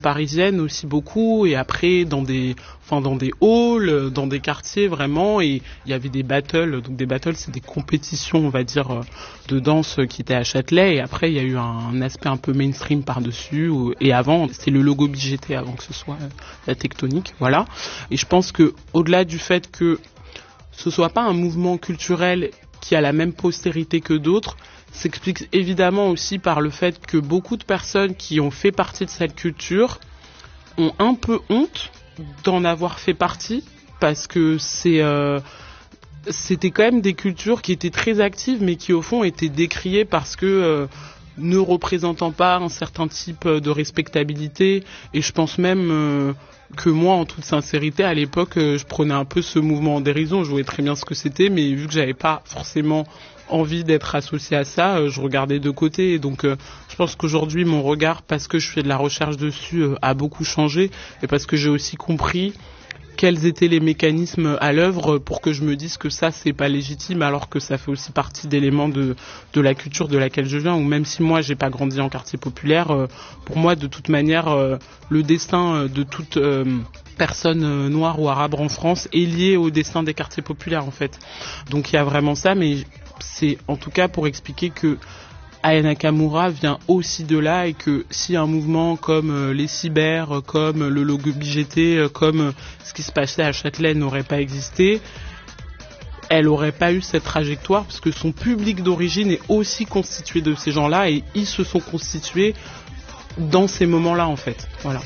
parisienne aussi beaucoup, et après dans des halls, dans des quartiers vraiment, et il y avait des battles. Donc des battles, c'est des compétitions, on va dire, de danse qui étaient à Châtelet, et après il y a eu un aspect un peu mainstream par-dessus, et avant c'était le logo BGT avant que ce soit la tectonique, voilà. Et je pense que au-delà du fait que ce soit pas un mouvement culturel qui a la même postérité que d'autres, s'explique évidemment aussi par le fait que beaucoup de personnes qui ont fait partie de cette culture ont un peu honte d'en avoir fait partie, parce que c'était quand même des cultures qui étaient très actives, mais qui au fond étaient décriées parce que ne représentant pas un certain type de respectabilité. Et je pense même que moi, en toute sincérité, à l'époque, je prenais un peu ce mouvement en dérision. Je voyais très bien ce que c'était, mais vu que j'avais pas forcément envie d'être associée à ça, je regardais de côté. Et donc je pense qu'aujourd'hui mon regard, parce que je fais de la recherche dessus, a beaucoup changé, et parce que j'ai aussi compris quels étaient les mécanismes à l'œuvre pour que je me dise que ça c'est pas légitime, alors que ça fait aussi partie d'éléments de la culture de laquelle je viens. Ou même si moi j'ai pas grandi en quartier populaire, pour moi de toute manière le destin de toute personne noire ou arabe en France est lié au destin des quartiers populaires en fait. Donc il y a vraiment ça, mais c'est en tout cas pour expliquer que Aya Nakamura vient aussi de là, et que si un mouvement comme les cyber, comme le logo BGT, comme ce qui se passait à Châtelet n'aurait pas existé, elle aurait pas eu cette trajectoire, parce que son public d'origine est aussi constitué de ces gens-là, et ils se sont constitués dans ces moments-là en fait. Voilà.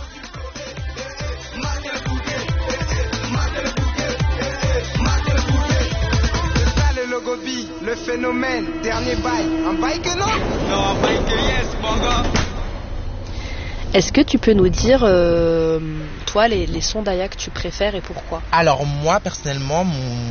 Le phénomène, dernier bail, un bail que non? Non, un bail que yes, mon gars. Est-ce que tu peux nous dire, toi, les sons d'Aya que tu préfères et pourquoi? Alors moi, personnellement,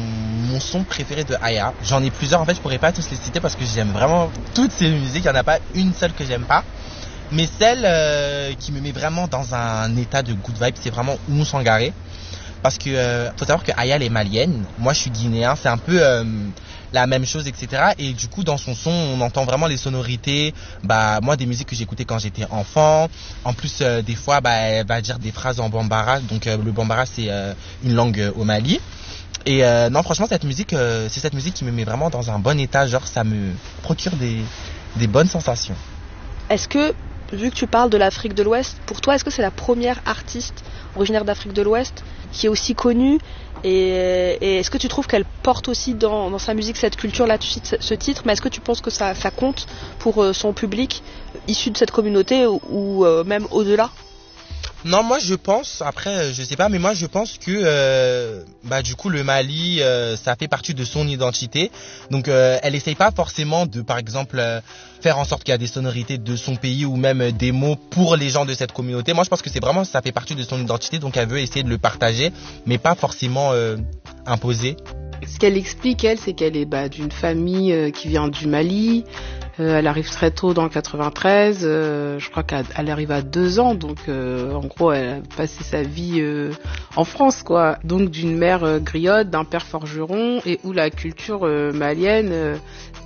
mon son préféré de Aya, j'en ai plusieurs, en fait je pourrais pas tous les citer parce que j'aime vraiment toutes ces musiques, il n'y en a pas une seule que j'aime pas. Mais celle qui me met vraiment dans un état de good vibe, c'est vraiment Oumou Sangaré. Parce que faut savoir que Aya elle est malienne, moi je suis guinéen, c'est un peu la même chose, etc. Et du coup dans son son on entend vraiment les sonorités, moi des musiques que j'écoutais quand j'étais enfant. En plus des fois elle va dire des phrases en bambara, donc le bambara c'est une langue au Mali. Et non franchement cette musique c'est cette musique qui me met vraiment dans un bon état, genre ça me procure des bonnes sensations. Est-ce que, vu que tu parles de l'Afrique de l'Ouest, pour toi est-ce que c'est la première artiste originaire d'Afrique de l'Ouest qui est aussi connue, et est-ce que tu trouves qu'elle porte aussi dans sa musique cette culture-là, ce titre, mais est-ce que tu penses que ça compte pour son public issu de cette communauté ou même au-delà? Non, moi je pense, après je sais pas, mais moi je pense que du coup le Mali ça fait partie de son identité, donc elle essaye pas forcément de par exemple faire en sorte qu'il y a des sonorités de son pays ou même des mots pour les gens de cette communauté. Moi je pense que c'est vraiment, ça fait partie de son identité, donc elle veut essayer de le partager, mais pas forcément imposer. Ce qu'elle explique, elle, c'est qu'elle est d'une famille qui vient du Mali. Elle arrive très tôt dans le 93. Je crois qu'elle arrive à 2 ans. Donc, en gros, elle a passé sa vie en France, quoi. Donc, d'une mère griotte, d'un père forgeron, et où la culture malienne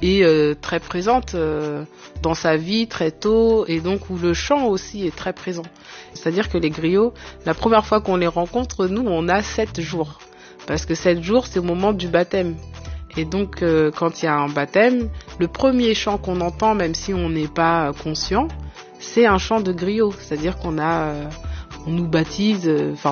est très présente dans sa vie très tôt, et donc où le chant aussi est très présent. C'est-à-dire que les griots, la première fois qu'on les rencontre, nous, on a 7 jours. Parce que 7 jours, c'est au moment du baptême. Et donc, quand il y a un baptême, le premier chant qu'on entend, même si on n'est pas conscient, c'est un chant de griot. C'est-à-dire on nous baptise,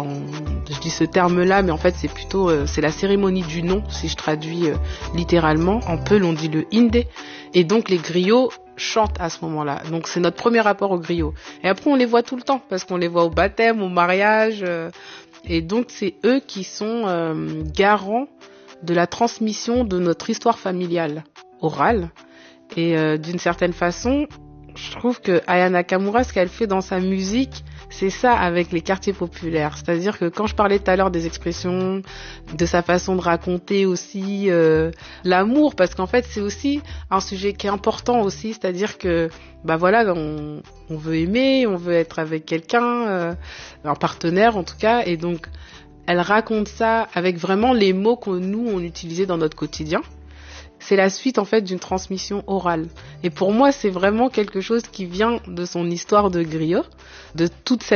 je dis ce terme-là, mais en fait, c'est plutôt, c'est la cérémonie du nom, si je traduis littéralement. En Peul, on dit le Indé. Et donc, les griots chantent à ce moment-là. Donc, c'est notre premier rapport aux griots. Et après, on les voit tout le temps, parce qu'on les voit au baptême, au mariage. Et donc, c'est eux qui sont garants de la transmission de notre histoire familiale orale. Et d'une certaine façon, je trouve que Aya Nakamura, ce qu'elle fait dans sa musique, c'est ça avec les quartiers populaires. C'est-à-dire que quand je parlais tout à l'heure des expressions, de sa façon de raconter aussi l'amour, parce qu'en fait c'est aussi un sujet qui est important aussi, c'est-à-dire que on veut aimer, on veut être avec quelqu'un, un partenaire en tout cas, et donc elle raconte ça avec vraiment les mots que nous on utilisait dans notre quotidien. C'est la suite en fait d'une transmission orale. Et pour moi, c'est vraiment quelque chose qui vient de son histoire de griot, de toute cette